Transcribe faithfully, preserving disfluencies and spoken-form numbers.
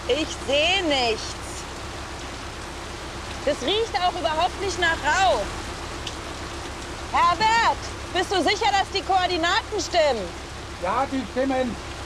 Ich sehe nichts. Das riecht auch überhaupt nicht nach Rauch. Herbert, bist du sicher, dass die Koordinaten stimmen? Ja, die stimmen.